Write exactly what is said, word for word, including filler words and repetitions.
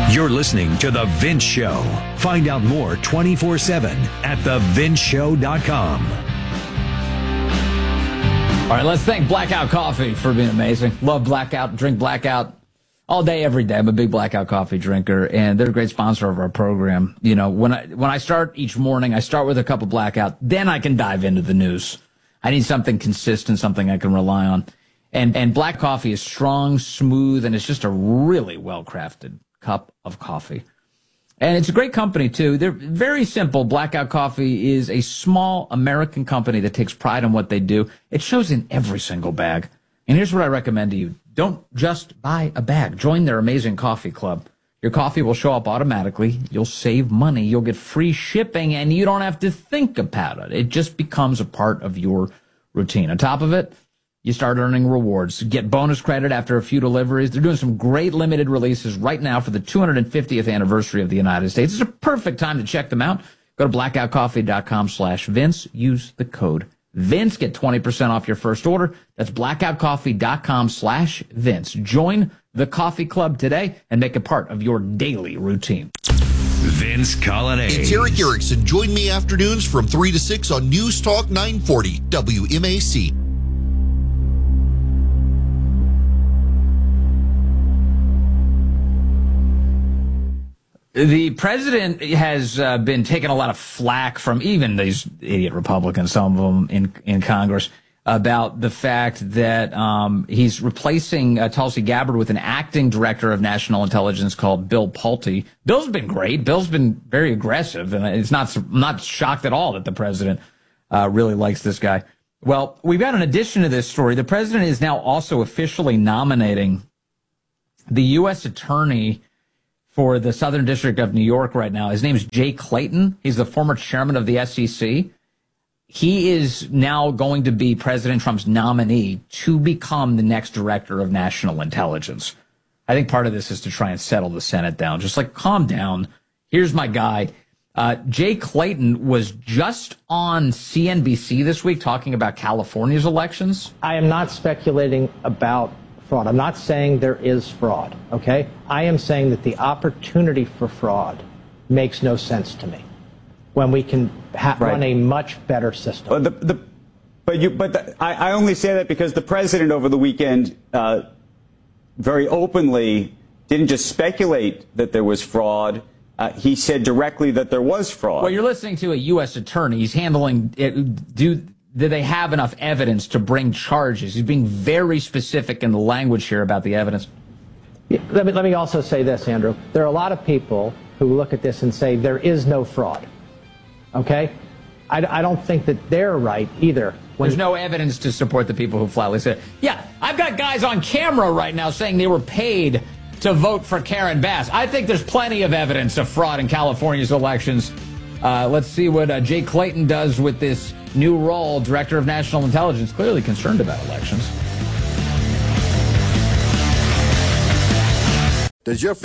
You're listening to The Vince Show. Find out more twenty-four seven at the vince show dot com. All right, let's thank Blackout Coffee for being amazing. Love Blackout, drink Blackout all day, every day. I'm a big Blackout Coffee drinker, and they're a great sponsor of our program. You know, when I when I start each morning, I start with a cup of Blackout. Then I can dive into the news. I need something consistent, something I can rely on. And and black coffee is strong, smooth, and it's just a really well-crafted cup of coffee. And it's a great company, too. They're very simple. Blackout Coffee is a small American company that takes pride in what they do. It shows in every single bag. And here's what I recommend to you. Don't just buy a bag. Join their amazing coffee club. Your coffee will show up automatically. You'll save money. You'll get free shipping, and you don't have to think about it. It just becomes a part of your routine. On top of it, you start earning rewards. Get bonus credit after a few deliveries. They're doing some great limited releases right now for the two hundred fiftieth anniversary of the United States. It's a perfect time to check them out. Go to blackout coffee dot com slash Vince. Use the code Vince. Get twenty percent off your first order. That's blackout coffee dot com slash Vince. Join the coffee club today and make it part of your daily routine. Vince Colonnade. It's Eric Erickson. Join me afternoons from three to six on News Talk nine forty W M A C. The president has uh, been taking a lot of flack from even these idiot Republicans, some of them in, in Congress, about the fact that um, he's replacing uh, Tulsi Gabbard with an acting director of national intelligence called Bill Pulte. Bill's been great. Bill's been very aggressive, and it's not I'm not shocked at all that the president uh, really likes this guy. Well, we've got an addition to this story. The president is now also officially nominating the U S attorney for the Southern District of New York right now. His name is Jay Clayton. He's the former chairman of the S E C. He is now going to be President Trump's nominee to become the next director of national intelligence. I think part of this is to try and settle the Senate down. Just like, calm down. Here's my guy. Uh, Jay Clayton was just on C N B C this week talking about California's elections. I am not speculating about fraud. I'm not saying there is fraud, okay? I am saying that the opportunity for fraud makes no sense to me when we can ha- right. run a much better system. But, the, the, but, you, but the, I, I only say that because the president over the weekend uh, very openly didn't just speculate that there was fraud. Uh, he said directly that there was fraud. Well, you're listening to a U S attorney. He's handling it. Do, do they have enough evidence to bring charges? He's being very specific in the language here about the evidence. Yeah, let me, let me also say this, Andrew. There are a lot of people who look at this and say there is no fraud. Okay? I, I don't think that they're right either. When There's no evidence to support the people who flatly said, yeah, I've got guys on camera right now saying they were paid to vote for Karen Bass. I think there's plenty of evidence of fraud in California's elections. Uh, let's see what uh, Jay Clayton does with this new role, Director of National Intelligence, clearly concerned about elections. Does your